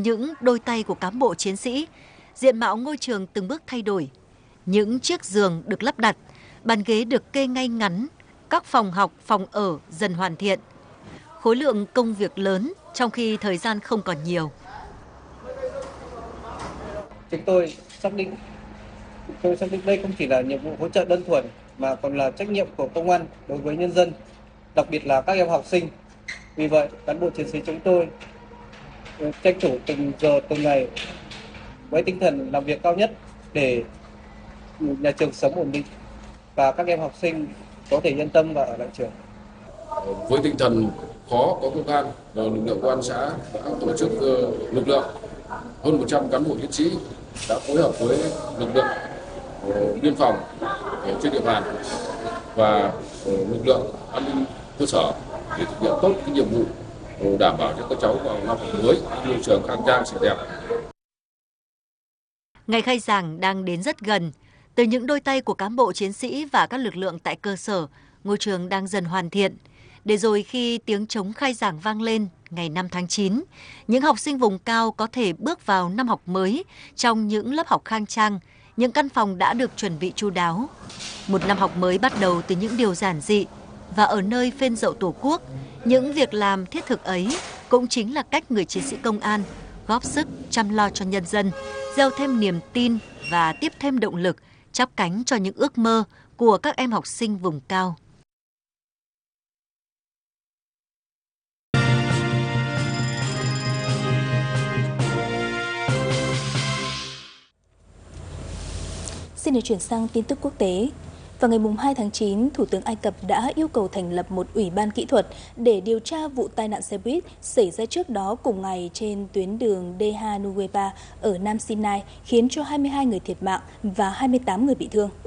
những đôi tay của cán bộ chiến sĩ, diện mạo ngôi trường từng bước thay đổi. Những chiếc giường được lắp đặt, bàn ghế được kê ngay ngắn, các phòng học, phòng ở dần hoàn thiện. Khối lượng công việc lớn trong khi thời gian không còn nhiều. Chúng tôi xác định đây không chỉ là nhiệm vụ hỗ trợ đơn thuần mà còn là trách nhiệm của công an đối với nhân dân, đặc biệt là các em học sinh. Vì vậy, cán bộ chiến sĩ chúng tôi tranh thủ từng giờ từng ngày với tinh thần làm việc cao nhất để nhà trường sống ổn định và các em học sinh có thể yên tâm và ở lại trường. Với tinh thần khó có công an, lực lượng công an xã đã tổ chức lực lượng hơn 100 cán bộ chiến sĩ đã phối hợp với lực lượng biên phòng trên địa bàn và lực lượng an ninh cơ sở để thực hiện tốt cái nhiệm vụ đảm bảo cho các cháu vào năm học mới môi trường khang trang sạch đẹp. Ngày khai giảng đang đến rất gần. Từ những đôi tay của cán bộ chiến sĩ và các lực lượng tại cơ sở, ngôi trường đang dần hoàn thiện. Để rồi khi tiếng trống khai giảng vang lên ngày 5 tháng 9, những học sinh vùng cao có thể bước vào năm học mới trong những lớp học khang trang, những căn phòng đã được chuẩn bị chu đáo. Một năm học mới bắt đầu từ những điều giản dị, và ở nơi phên dậu Tổ quốc, những việc làm thiết thực ấy cũng chính là cách người chiến sĩ công an góp sức chăm lo cho nhân dân, gieo thêm niềm tin và tiếp thêm động lực, chắp cánh cho những ước mơ của các em học sinh vùng cao. Xin được chuyển sang tin tức quốc tế. Vào ngày 2 tháng 9, Thủ tướng Ai Cập đã yêu cầu thành lập một ủy ban kỹ thuật để điều tra vụ tai nạn xe buýt xảy ra trước đó cùng ngày trên tuyến đường Deha Nuweiba ở Nam Sinai, khiến cho 22 người thiệt mạng và 28 người bị thương.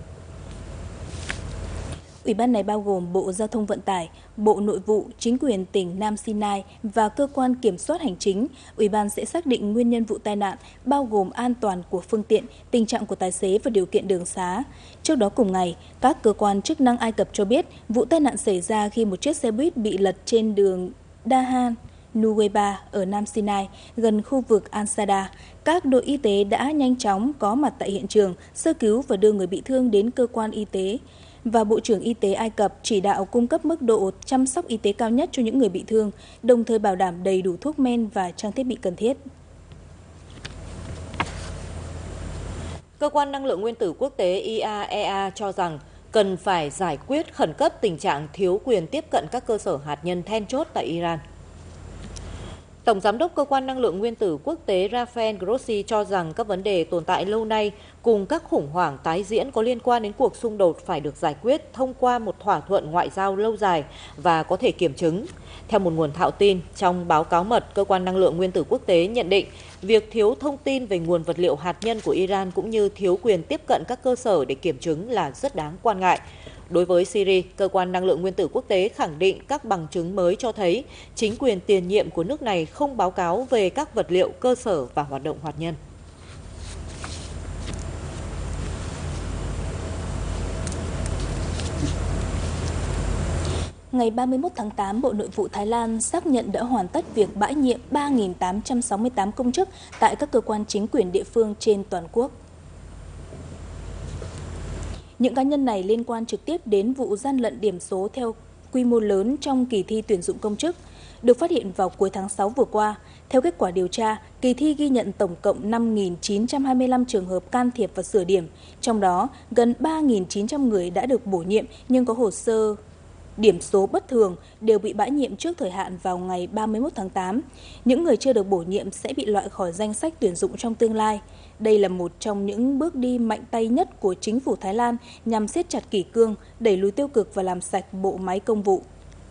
Ủy ban này bao gồm Bộ Giao thông Vận tải, Bộ Nội vụ, chính quyền tỉnh Nam Sinai và cơ quan kiểm soát hành chính. Ủy ban sẽ xác định nguyên nhân vụ tai nạn, bao gồm an toàn của phương tiện, tình trạng của tài xế và điều kiện đường xá. Trước đó cùng ngày, các cơ quan chức năng Ai Cập cho biết vụ tai nạn xảy ra khi một chiếc xe buýt bị lật trên đường Dahan Nuweiba ở Nam Sinai, gần khu vực Al-Sada. Các đội y tế đã nhanh chóng có mặt tại hiện trường, sơ cứu và đưa người bị thương đến cơ quan y tế. Và Bộ trưởng Y tế Ai Cập chỉ đạo cung cấp mức độ chăm sóc y tế cao nhất cho những người bị thương, đồng thời bảo đảm đầy đủ thuốc men và trang thiết bị cần thiết. Cơ quan năng lượng nguyên tử quốc tế IAEA cho rằng cần phải giải quyết khẩn cấp tình trạng thiếu quyền tiếp cận các cơ sở hạt nhân then chốt tại Iran. Tổng giám đốc Cơ quan năng lượng nguyên tử quốc tế Rafael Grossi cho rằng các vấn đề tồn tại lâu nay cùng các khủng hoảng tái diễn có liên quan đến cuộc xung đột phải được giải quyết thông qua một thỏa thuận ngoại giao lâu dài và có thể kiểm chứng. Theo một nguồn thạo tin, trong báo cáo mật, Cơ quan năng lượng nguyên tử quốc tế nhận định việc thiếu thông tin về nguồn vật liệu hạt nhân của Iran cũng như thiếu quyền tiếp cận các cơ sở để kiểm chứng là rất đáng quan ngại. Đối với Syria, Cơ quan năng lượng nguyên tử quốc tế khẳng định các bằng chứng mới cho thấy chính quyền tiền nhiệm của nước này không báo cáo về các vật liệu, cơ sở và hoạt động hạt nhân. Ngày 31 tháng 8, Bộ Nội vụ Thái Lan xác nhận đã hoàn tất việc bãi nhiệm 3.868 công chức tại các cơ quan chính quyền địa phương trên toàn quốc. Những cá nhân này liên quan trực tiếp đến vụ gian lận điểm số theo quy mô lớn trong kỳ thi tuyển dụng công chức, được phát hiện vào cuối tháng 6 vừa qua. Theo kết quả điều tra, kỳ thi ghi nhận tổng cộng 5.925 trường hợp can thiệp và sửa điểm, trong đó gần 3.900 người đã được bổ nhiệm nhưng có hồ sơ điểm số bất thường đều bị bãi nhiệm trước thời hạn vào ngày 31 tháng 8. Những người chưa được bổ nhiệm sẽ bị loại khỏi danh sách tuyển dụng trong tương lai. Đây là một trong những bước đi mạnh tay nhất của chính phủ Thái Lan nhằm siết chặt kỷ cương, đẩy lùi tiêu cực và làm sạch bộ máy công vụ.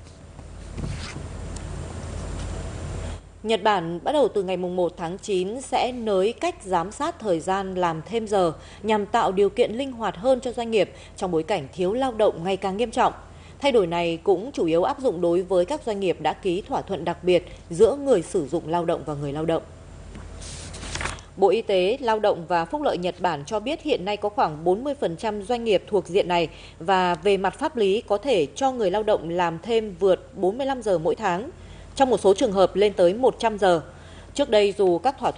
Nhật Bản bắt đầu từ ngày 1 tháng 9 sẽ nới cách giám sát thời gian làm thêm giờ nhằm tạo điều kiện linh hoạt hơn cho doanh nghiệp trong bối cảnh thiếu lao động ngày càng nghiêm trọng. Thay đổi này cũng chủ yếu áp dụng đối với các doanh nghiệp đã ký thỏa thuận đặc biệt giữa người sử dụng lao động và người lao động. Bộ Y tế, Lao động và Phúc lợi Nhật Bản cho biết hiện nay có khoảng 40% doanh nghiệp thuộc diện này và về mặt pháp lý có thể cho người lao động làm thêm vượt 45 giờ mỗi tháng, trong một số trường hợp lên tới 100 giờ. Trước đây dù các thỏa thuận